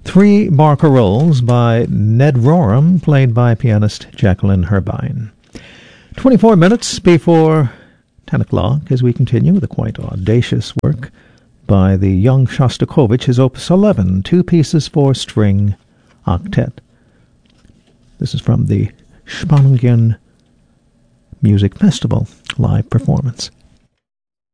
Three barcarolles by Ned Rorem, played by pianist Jacqueline Herbine. 24 minutes before 10 o'clock as we continue with a quite audacious work by the young Shostakovich, his Opus 11, two pieces for string octet. This is from the Spannungen Music Festival live performance.